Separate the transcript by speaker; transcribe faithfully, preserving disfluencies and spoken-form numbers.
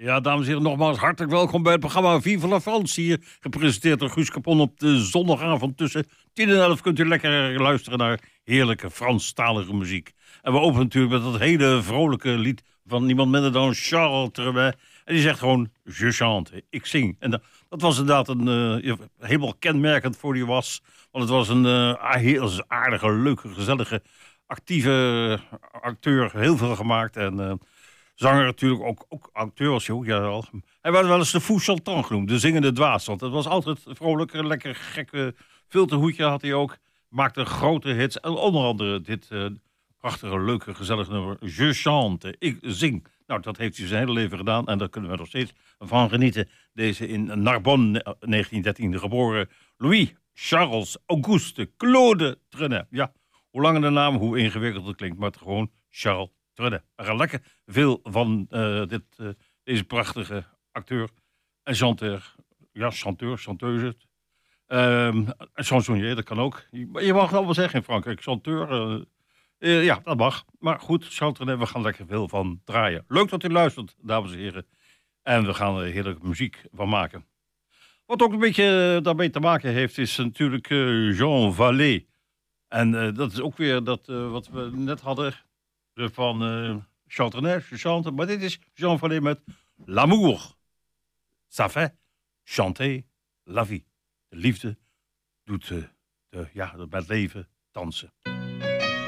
Speaker 1: Ja, dames en heren, nogmaals hartelijk welkom bij het programma Vive la France. Hier gepresenteerd door Guus Capon op de zondagavond tussen tien en elf kunt u lekker luisteren naar heerlijke Franstalige muziek. En we openen natuurlijk met dat hele vrolijke lied van niemand minder dan Charles Trenet. En die zegt gewoon, je chante, ik zing. En dat, dat was inderdaad een, uh, helemaal kenmerkend voor die was. Want het was een uh, heel aardige, leuke, gezellige, actieve acteur. Heel veel gemaakt en... Uh, zanger natuurlijk, ook, ook acteur was hij ook, ja al. Hij werd wel eens de fou chantant genoemd, de zingende dwaas. Want het was altijd vrolijk, lekker gekke filterhoedje had hij ook. Maakte grote hits. En onder andere dit uh, prachtige, leuke, gezellige nummer. Je chante, ik zing. Nou, dat heeft hij zijn hele leven gedaan. En daar kunnen we nog steeds van genieten. Deze in Narbonne, negentien dertien geboren Louis Charles Auguste Claude Trenet. Ja, hoe langer de naam, hoe ingewikkeld het klinkt. Maar het gewoon Charles Trenet. We gaan lekker veel van uh, dit, uh, deze prachtige acteur en chanteur. Ja, chanteur, chanteuse. Um, chansonnier, dat kan ook. Je mag het wel zeggen in Frankrijk. Chanteur, uh, uh, ja, dat mag. Maar goed, Charles Trenet, we gaan lekker veel van draaien. Leuk dat u luistert, dames en heren. En we gaan er heerlijke muziek van maken. Wat ook een beetje uh, daarmee te maken heeft, is natuurlijk uh, Jean Vallée. En uh, dat is ook weer dat uh, wat we net hadden... van uh, Charles Trenet, je chante. Maar dit is Jean Vallée met L'amour. Ça fait chanter la vie. De liefde doet uh, de, ja, bij het leven dansen.